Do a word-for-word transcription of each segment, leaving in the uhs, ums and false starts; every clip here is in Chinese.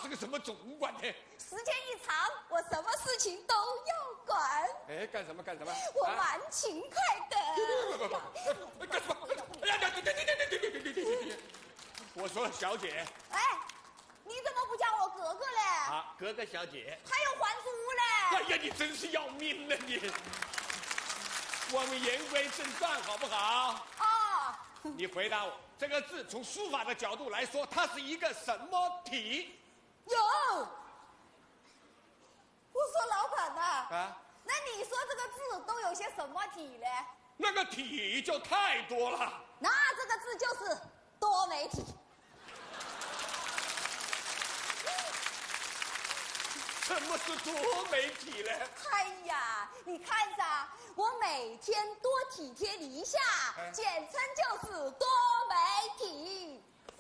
是个什么主管呢？ 时间一长，我什么事情都要管。 哎，干什么干什么？ 我蛮勤快的。 不不不，干什么？哎呀，对对对对对对对对对对！我说小姐。 哎，你怎么不叫我哥哥嘞？ 啊，哥哥小姐。 还有还珠嘞？ 哎呀，你真是要命了你！我们言归正传，好不好？ 哦。 你回答我，这个字从书法的角度来说，它是一个什么体？ 有。我说老板呐。 啊。 那你说这个字都有些什么体呢？ 那个体就太多了。 那这个字就是多媒体。 什么是多媒体呢？ 哎呀，你看着，我每天多体贴你一下，哎、简称就是多媒体。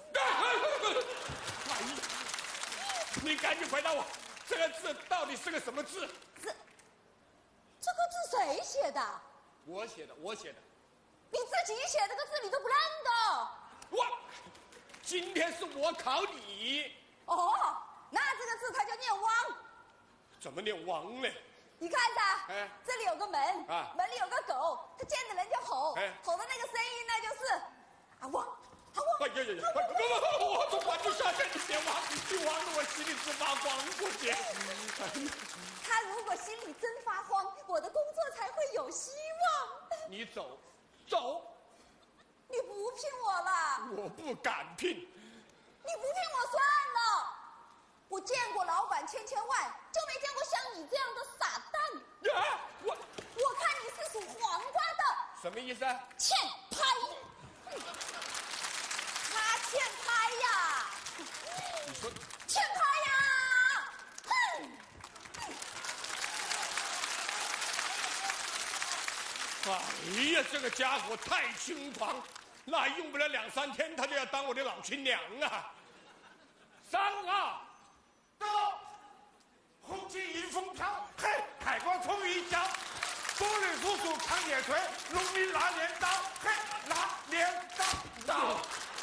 哎呀，你赶紧回答我，这个字到底是个什么字？ 这这个字谁写的？ 我写的，我写的。 你自己写这个字你都不认得？ 我今天是我考你。 哦，那这个字它就念汪。 怎么念汪呢？ 你看着，哎，这里有个门，啊，门里有个狗，它见着人就吼，哎，吼的那个声音呢就是啊汪，啊汪。 哎呀呀呀！不不不，我从完就下线，你别汪，你汪得我心里直发慌，过节。 他如果心里真发慌，我的工作才会有希望。 你走，走。 你不聘我了？ 我不敢聘。 你不聘我算了。我见过老板千千万，就没见过像你这样的傻蛋。 啊！我我看你是属黄瓜的。 什么意思啊？ 欠拍。他欠拍呀！ 你说欠拍呀！哼！ 哎呀，这个家伙太轻狂，那用不了两三天，他就要当我的老亲娘啊！三号。 到，红旗迎风飘，嘿，海光冲云霄，玻璃叔叔扛铁锤，农民拿镰刀，嘿，拿镰刀刀。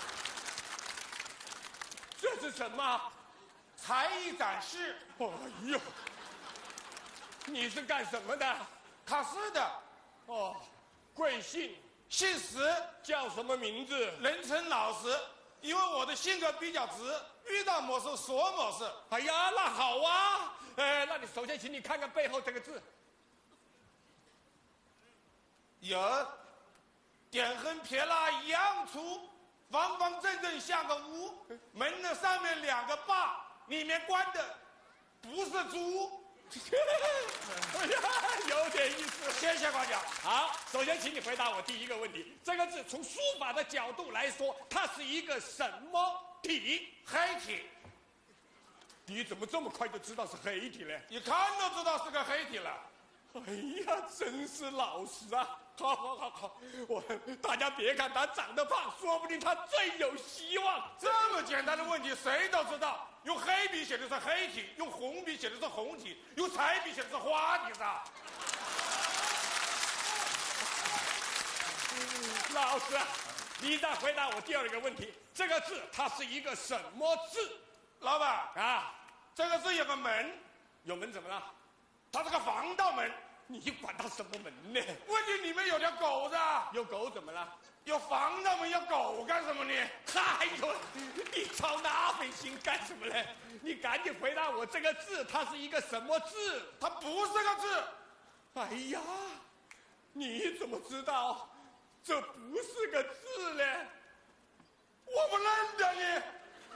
这是什么？ 才艺展示。 哎呦，你是干什么的？ 考试的。 哦，贵姓？ 姓石， 叫什么名字？ 人称老石。因为我的性格比较直，遇到某事说某事。 哎呀，那好啊！呃，那你首先请你看看背后这个字。 有，点横撇捺一样粗，方方正正像个屋。门的上面两个把，里面关的不是猪。 哎呀，有点意思。 谢谢夸奖。 好，首先请你回答我第一个问题：这个字从书法的角度来说，它是一个什么体？ 黑体。 你怎么这么快就知道是黑体呢？ 一看都知道是个黑体了。 哎呀，真是老实啊！好好好好，我大家别看他长得胖，说不定他最有希望。 这么简单的问题谁都知道，用黑笔写的是黑体，用红笔写的是红体，用彩笔写的是花体噻。 老师，你再回答我第二个问题，这个字它是一个什么字？ 老板啊， 这个字有个门， 有门怎么了？ 它是个防盗门。 你管它什么门呢？ 问题里面有条狗子。 有狗怎么了？ 有防盗门，有狗干什么呢？ 哎呦，你操那份心干什么呢？你赶紧回答我，这个字它是一个什么字？ 它不是个字。 哎呀，你怎么知道这不是个字呢？ 我不认得你。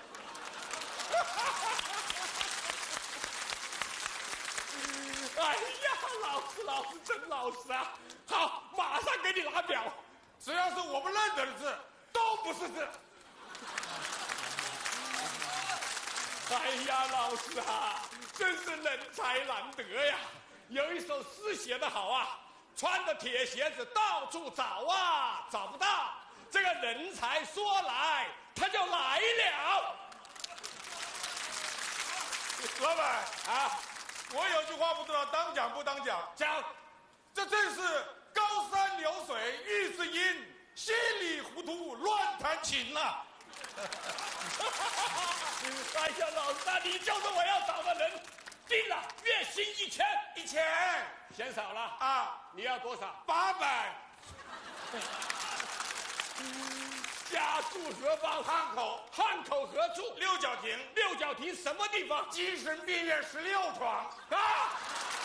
哎呀，老师，老师真老实啊！好，马上给你拿表。 只要是我不认得的字，都不是字。 哎呀，老师啊，真是人才难得呀！有一首诗写得好啊，穿着铁鞋子到处找啊，找不到。这个人才说来，他就来了。 老板啊，我有句话不知道当讲不当讲。 讲， 这正是高山流水遇知音，稀里糊涂乱弹琴啊。 哎呀，老师啊，你就是我要找的人，定了，月薪一千， 一千嫌少了啊， 你要多少？ 八百。 家住何方？ 汉口汉口何处？ 六角亭， 六角亭什么地方？ 精神病院十六床。 啊！